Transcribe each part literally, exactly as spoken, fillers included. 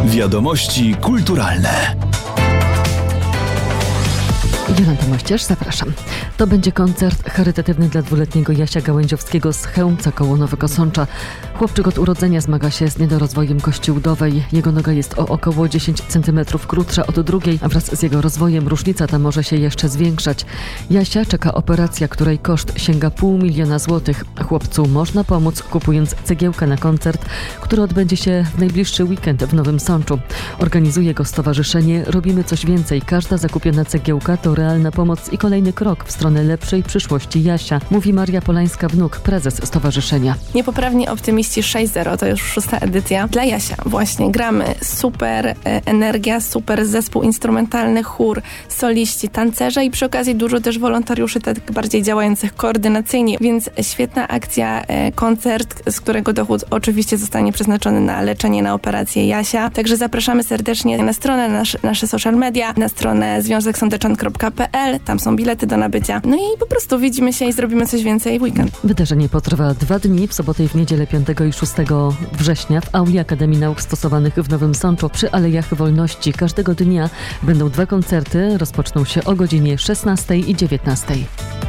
Wiadomości kulturalne. Jolanta Mościarz, zapraszam. To będzie koncert charytatywny dla dwuletniego Jasia Gałęziowskiego z Chełmca koło Nowego Sącza. Chłopczyk od urodzenia zmaga się z niedorozwojem kości udowej. Jego noga jest o około dziesięć centymetrów krótsza od drugiej, a wraz z jego rozwojem różnica ta może się jeszcze zwiększać. Jasia czeka operacja, której koszt sięga pół miliona złotych. Chłopcu można pomóc, kupując cegiełkę na koncert, który odbędzie się w najbliższy weekend w Nowym Sączu. Organizuje go stowarzyszenie Robimy Coś Więcej. Każda zakupiona cegiełka to realna pomoc i kolejny krok w stronę lepszej przyszłości Jasia, mówi Maria Polańska-Wnuk, prezes stowarzyszenia. Niepoprawni optymiści sześć zero to już szósta edycja. Dla Jasia właśnie gramy super e, energia, super zespół instrumentalny, chór, soliści, tancerze i przy okazji dużo też wolontariuszy tak bardziej działających koordynacyjnie, więc świetna akcja, e, koncert, z którego dochód oczywiście zostanie przeznaczony na leczenie, na operację Jasia. Także zapraszamy serdecznie na stronę, nasz, nasze social media, na stronę związek sądeczan kropka p l, tam są bilety do nabycia. No i po prostu widzimy się i zrobimy coś więcej w weekend. Wydarzenie potrwa dwa dni, w sobotę i w niedzielę piątego i szóstego września w auli Akademii Nauk Stosowanych w Nowym Sączu przy Alejach Wolności. Każdego dnia będą dwa koncerty, rozpoczną się o godzinie szesnastej i dziewiętnastej.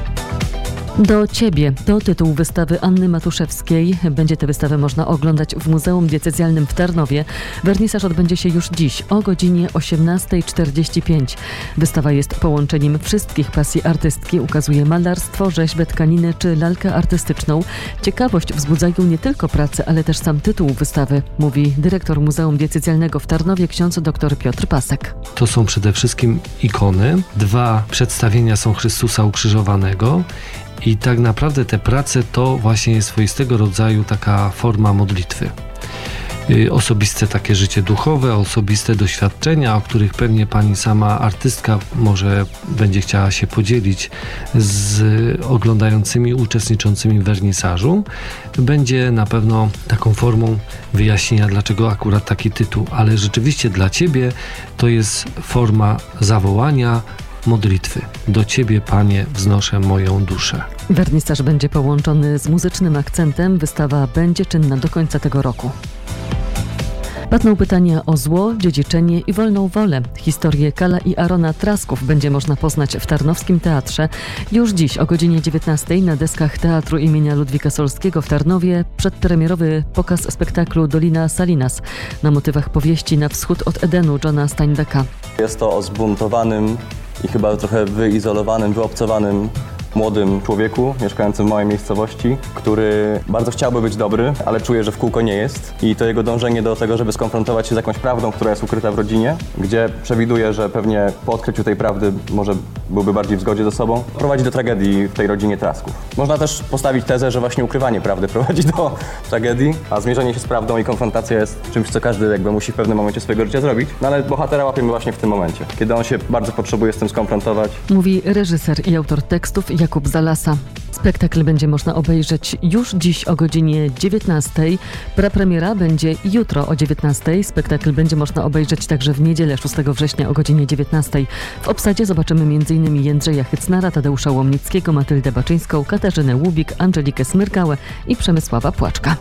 Do Ciebie to tytuł wystawy Anny Matuszewskiej. Będzie tę wystawę można oglądać w Muzeum Diecezjalnym w Tarnowie. Wernisaż odbędzie się już dziś o godzinie osiemnastej czterdzieści pięć. Wystawa jest połączeniem wszystkich pasji artystki. Ukazuje malarstwo, rzeźbę, tkaniny czy lalkę artystyczną. Ciekawość wzbudzają nie tylko prace, ale też sam tytuł wystawy, mówi dyrektor Muzeum Diecezjalnego w Tarnowie ksiądz dr Piotr Pasek. To są przede wszystkim ikony. Dwa przedstawienia są Chrystusa ukrzyżowanego. I tak naprawdę te prace to właśnie jest swoistego rodzaju taka forma modlitwy. Yy, osobiste takie życie duchowe, osobiste doświadczenia, o których pewnie pani sama artystka może będzie chciała się podzielić z oglądającymi, uczestniczącymi w wernisażu. Będzie na pewno taką formą wyjaśnienia, dlaczego akurat taki tytuł, ale rzeczywiście dla Ciebie to jest forma zawołania, modlitwy. Do Ciebie, Panie, wznoszę moją duszę. Wernisaż będzie połączony z muzycznym akcentem. Wystawa będzie czynna do końca tego roku. Padną pytania o zło, dziedziczenie i wolną wolę. Historię Kala i Arona Trasków będzie można poznać w Tarnowskim Teatrze. Już dziś o godzinie dziewiętnastej na deskach Teatru imienia Ludwika Solskiego w Tarnowie przedpremierowy pokaz spektaklu Dolina Salinas na motywach powieści Na wschód od Edenu Johna Steinbecka. Jest to o zbuntowanym i chyba trochę wyizolowanym, wyobcowanym młodym człowieku mieszkającym w małej miejscowości, który bardzo chciałby być dobry, ale czuje, że w kółko nie jest. I to jego dążenie do tego, żeby skonfrontować się z jakąś prawdą, która jest ukryta w rodzinie, gdzie przewiduje, że pewnie po odkryciu tej prawdy może byłby bardziej w zgodzie ze sobą, prowadzi do tragedii w tej rodzinie Trasków. Można też postawić tezę, że właśnie ukrywanie prawdy prowadzi do tragedii, a zmierzenie się z prawdą i konfrontacja jest czymś, co każdy jakby musi w pewnym momencie swojego życia zrobić. No ale bohatera łapiemy właśnie w tym momencie, kiedy on się bardzo potrzebuje z tym skonfrontować. Mówi reżyser i autor tekstów Jakub Zalasa. Spektakl będzie można obejrzeć już dziś o godzinie dziewiętnastej. Prapremiera będzie jutro o dziewiętnastej. Spektakl będzie można obejrzeć także w niedzielę szóstego września o godzinie dziewiętnastej. W obsadzie zobaczymy m in Jędrzeja Hycnara, Tadeusza Łomnickiego, Matyldę Baczyńską, Katarzynę Łubik, Angelikę Smyrgałę i Przemysława Płaczka.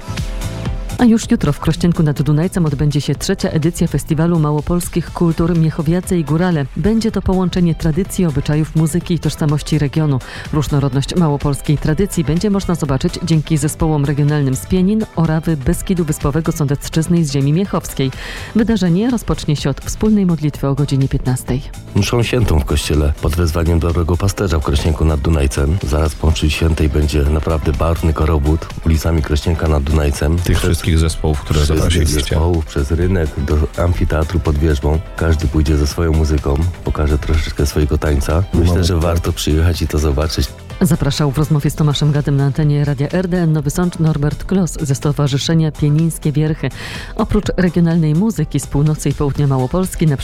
A już jutro w Krościenku nad Dunajcem odbędzie się trzecia edycja Festiwalu Małopolskich Kultur Miechowiace i Górale. Będzie to połączenie tradycji, obyczajów, muzyki i tożsamości regionu. Różnorodność małopolskiej tradycji będzie można zobaczyć dzięki zespołom regionalnym z Pienin, Orawy, Beskidu Wyspowego, Sądecczyzny i z ziemi miechowskiej. Wydarzenie rozpocznie się od wspólnej modlitwy o godzinie piętnastej. Mszą świętą w kościele pod wezwaniem dobrego pasterza w Krościenku nad Dunajcem. Zaraz po mszy świętej będzie naprawdę barwny korobót ulicami Krościenka nad Dunajcem. Tych wszystkich zespołów, które zaprosiliście. Zespołów, przez rynek, do amfiteatru pod wieżbą. Każdy pójdzie ze swoją muzyką, pokaże troszeczkę swojego tańca. Myślę, że warto przyjechać i to zobaczyć. Zapraszał w rozmowie z Tomaszem Gadem na antenie Radia R D N Nowy Sącz Norbert Klos ze Stowarzyszenia Pienińskie Wierchy. Oprócz regionalnej muzyki z północy i południa Małopolski, na